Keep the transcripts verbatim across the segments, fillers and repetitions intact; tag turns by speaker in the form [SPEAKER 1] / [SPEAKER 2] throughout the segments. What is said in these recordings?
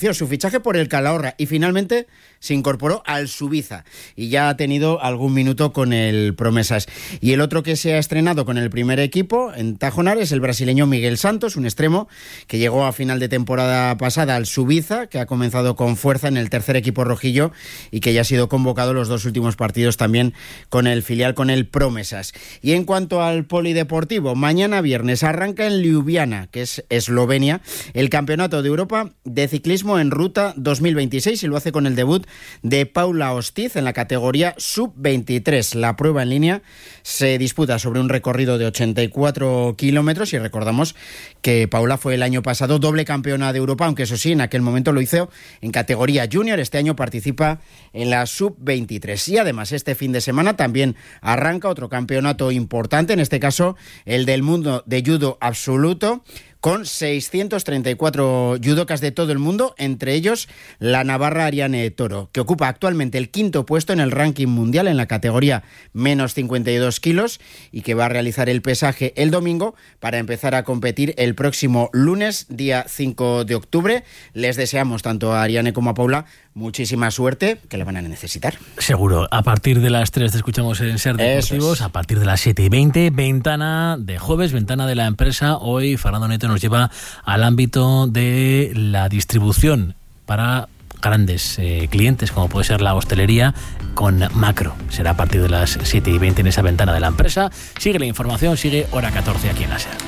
[SPEAKER 1] su fichaje por el Calahorra y finalmente se incorporó al Subiza y ya ha tenido algún minuto con el Promesas. Y el otro que se ha estrenado con el primer equipo en Tajonar es el brasileño Miguel Santos, un extremo que llegó a final de temporada pasada al Subiza, que ha comenzado con fuerza en el tercer equipo rojillo y que ya ha sido convocado los dos últimos partidos también con el filial, con el Promesas. Y en cuanto al polideportivo, mañana viernes arranca en Ljubljana, que es Eslovenia, el Campeonato de Europa de Ciclismo en Ruta dos mil veintiséis y lo hace con el debut de Paula Ostiz en la categoría sub veintitrés. La prueba en línea se disputa sobre un recorrido de ochenta y cuatro kilómetros y recordamos que Paula fue el año pasado doble campeona de Europa, aunque eso sí, en aquel momento lo hizo en categoría junior. Este año participa en la sub veintitrés y además este fin de semana también arranca otro campeonato importante, en este caso el del mundo de judo absoluto, con seiscientos treinta y cuatro judocas de todo el mundo, entre ellos la navarra Ariane Toro, que ocupa actualmente el quinto puesto en el ranking mundial en la categoría menos cincuenta y dos kilos y que va a realizar el pesaje el domingo para empezar a competir el próximo lunes, día cinco de octubre. Les deseamos tanto a Ariane como a Paula muchísima suerte, que la van a necesitar.
[SPEAKER 2] Seguro. A partir de las tres te escuchamos en Ser Deportivos, es. A partir de las siete y veinte, ventana de jueves, ventana de la empresa. Hoy Fernando Neto nos lleva al ámbito de la distribución para grandes eh, clientes, como puede ser la hostelería, con Macro. Será a partir de las siete y veinte en esa ventana de la empresa. Sigue la información, sigue Hora catorce aquí en la Ser.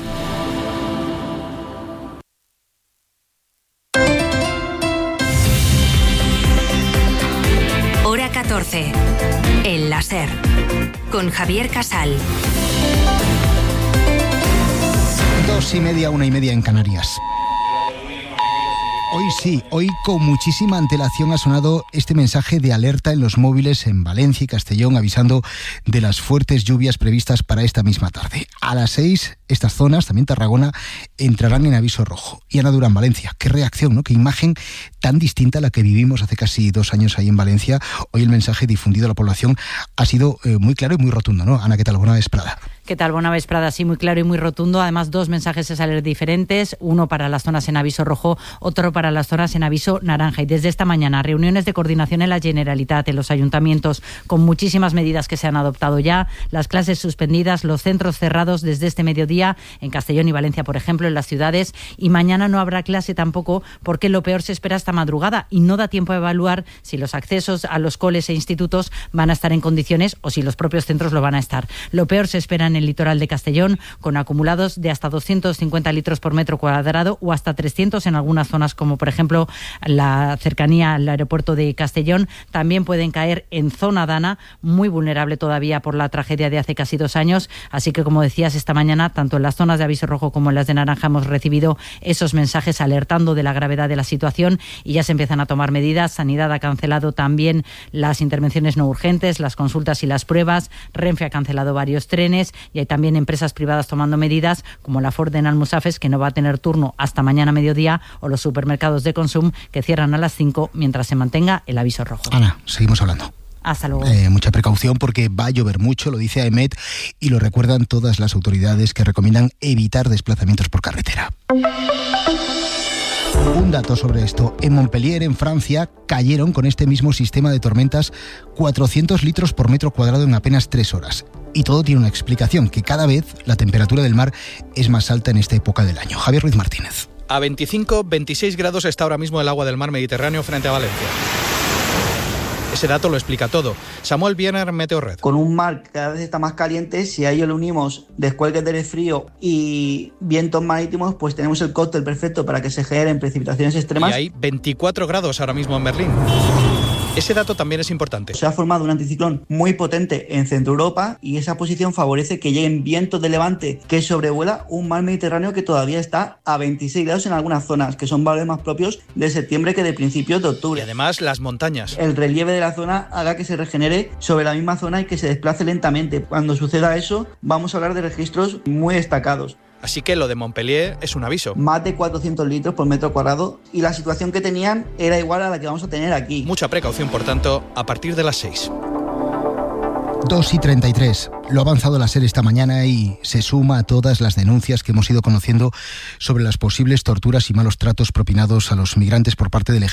[SPEAKER 3] Hora catorce, en la Ser, con Javier Casal.
[SPEAKER 4] Dos y media, una y media en Canarias. Hoy sí, hoy con muchísima antelación ha sonado este mensaje de alerta en los móviles en Valencia y Castellón, avisando de las fuertes lluvias previstas para esta misma tarde. A las seis, estas zonas, también Tarragona, entrarán en aviso rojo. Y Ana Durán, Valencia, qué reacción, ¿no? Qué imagen tan distinta a la que vivimos hace casi dos años ahí en Valencia. Hoy el mensaje difundido a la población ha sido eh, muy claro y muy rotundo, ¿no? Ana, ¿qué tal? Buena vesprada.
[SPEAKER 5] ¿Qué tal? Buena vesprada, sí, muy claro y muy rotundo. Además, dos mensajes de salir diferentes, uno para las zonas en aviso rojo, otro para las zonas en aviso naranja. Y desde esta mañana, reuniones de coordinación en la Generalitat, en los ayuntamientos, con muchísimas medidas que se han adoptado ya, las clases suspendidas, los centros cerrados desde este mediodía, en Castellón y Valencia, por ejemplo, en las ciudades, y mañana no habrá clase tampoco, porque lo peor se espera esta madrugada y no da tiempo a evaluar si los accesos a los coles e institutos van a estar en condiciones o si los propios centros lo van a estar. Lo peor se espera en el litoral de Castellón, con acumulados de hasta doscientos cincuenta litros por metro cuadrado o hasta trescientos en algunas zonas, como por ejemplo la cercanía al aeropuerto de Castellón. También pueden caer en zona Dana, muy vulnerable todavía por la tragedia de hace casi dos años. Así que, como decías, esta mañana, tanto en las zonas de aviso rojo como en las de naranja, hemos recibido esos mensajes alertando de la gravedad de la situación y ya se empiezan a tomar medidas. Sanidad ha cancelado también las intervenciones no urgentes, las consultas y las pruebas. Renfe ha cancelado varios trenes y hay también empresas privadas tomando medidas, como la Ford en Almusafes, que no va a tener turno hasta mañana mediodía, o los supermercados de Consum, que cierran a las cinco mientras se mantenga el aviso rojo.
[SPEAKER 4] Ana, seguimos hablando.
[SPEAKER 5] Hasta luego.
[SPEAKER 4] Eh, mucha precaución porque va a llover mucho, lo dice AEMET y lo recuerdan todas las autoridades, que recomiendan evitar desplazamientos por carretera. Un dato sobre esto. En Montpellier, en Francia, cayeron con este mismo sistema de tormentas cuatrocientos litros por metro cuadrado en apenas tres horas. Y todo tiene una explicación, que cada vez la temperatura del mar es más alta en esta época del año. Javier Ruiz Martínez.
[SPEAKER 6] A veinticinco, veintiséis grados está ahora mismo el agua del mar Mediterráneo frente a Valencia. Ese dato lo explica todo. Samuel Biener, Meteorred.
[SPEAKER 7] Con un mar que cada vez está más caliente, si a ello le unimos descuelgues de frío y vientos marítimos, pues tenemos el cóctel perfecto para que se generen precipitaciones extremas.
[SPEAKER 6] Y hay veinticuatro grados ahora mismo en Berlín. Ese dato también es importante.
[SPEAKER 7] Se ha formado un anticiclón muy potente en Centro Europa y esa posición favorece que lleguen vientos de levante que sobrevuela un mar Mediterráneo que todavía está a veintiséis grados en algunas zonas, que son valores más propios de septiembre que de principios de octubre.
[SPEAKER 6] Y además las montañas.
[SPEAKER 7] El relieve de la zona haga que se regenere sobre la misma zona y que se desplace lentamente. Cuando suceda eso, vamos a hablar de registros muy destacados.
[SPEAKER 6] Así que lo de Montpellier es un aviso.
[SPEAKER 7] Más de cuatrocientos litros por metro cuadrado y la situación que tenían era igual a la que vamos a tener aquí.
[SPEAKER 6] Mucha precaución, por tanto, a partir de las seis.
[SPEAKER 4] dos y treinta y tres. Lo ha avanzado la SER esta mañana y se suma a todas las denuncias que hemos ido conociendo sobre las posibles torturas y malos tratos propinados a los migrantes por parte del ejército